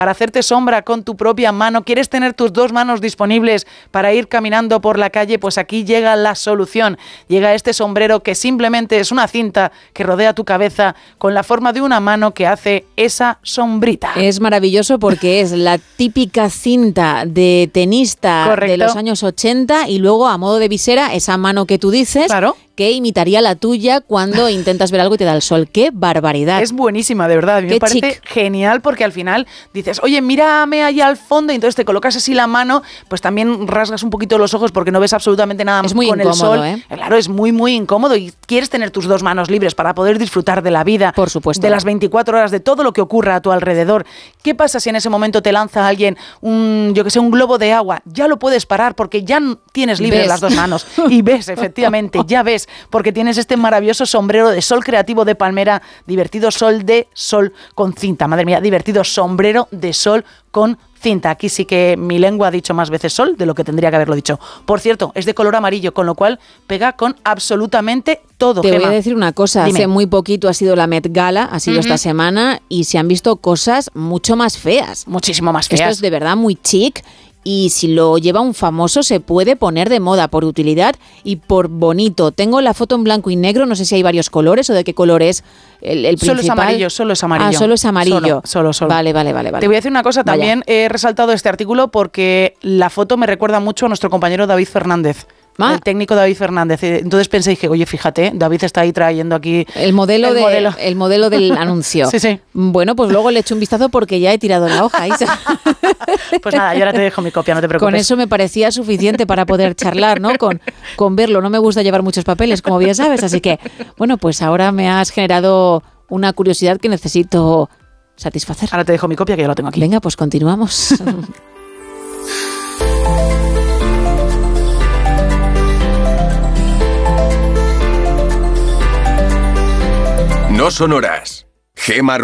para hacerte sombra con tu propia mano, quieres tener tus dos manos disponibles para ir caminando por la calle, pues aquí llega la solución. Llega este sombrero que simplemente es una cinta que rodea tu cabeza con la forma de una mano que hace esa sombrita. Es maravilloso porque es la típica cinta de tenista Correcto. de los años 80 y luego a modo de visera esa mano que tú dices, claro, que imitaría la tuya cuando intentas ver algo y te da el sol. ¡Qué barbaridad! Es buenísima, de verdad. A mí me parece genial porque al final dices, oye, mírame allá al fondo, y entonces te colocas así la mano, pues también rasgas un poquito los ojos porque no ves absolutamente nada es muy con incómodo, el sol. ¿eh? Claro, es muy, muy incómodo y quieres tener tus dos manos libres para poder disfrutar de la vida, por supuesto, de las 24 horas, de todo lo que ocurra a tu alrededor. ¿Qué pasa si en ese momento te lanza alguien un globo de agua? Ya lo puedes parar porque ya tienes libres las dos manos y ves, efectivamente, ya ves, porque tienes este maravilloso sombrero de sol creativo de palmera, divertido sol de sol con cinta. Madre mía, divertido sombrero de sol con cinta. Aquí sí que mi lengua ha dicho más veces sol de lo que tendría que haberlo dicho. Por cierto, es de color amarillo, con lo cual pega con absolutamente todo. Te Gemma, voy a decir una cosa. dime. Hace muy poquito ha sido la Met Gala, ha sido esta semana, y se han visto cosas mucho más feas. Muchísimo más feas. Esto es de verdad muy chic. Y si lo lleva un famoso se puede poner de moda por utilidad y por bonito. Tengo la foto en blanco y negro, no sé si hay varios colores o de qué color es el principal. Solo es amarillo. Ah, solo es amarillo. Solo. Vale. Te voy a decir una cosa, también he resaltado este artículo porque la foto me recuerda mucho a nuestro compañero David Fernández. El técnico David Fernández. Entonces pensé, dije, oye, fíjate, David está ahí trayendo aquí el modelo del anuncio. Sí. Bueno, pues luego le echo un vistazo porque ya he tirado la hoja, Isa. Pues nada, yo ahora te dejo mi copia, no te preocupes. Con eso me parecía suficiente para poder charlar, ¿no? Con verlo. No me gusta llevar muchos papeles, como bien sabes. Así que, bueno, pues ahora me has generado una curiosidad que necesito satisfacer. Ahora te dejo mi copia, que ya la tengo aquí. Venga, pues continuamos. No son horas. Gemma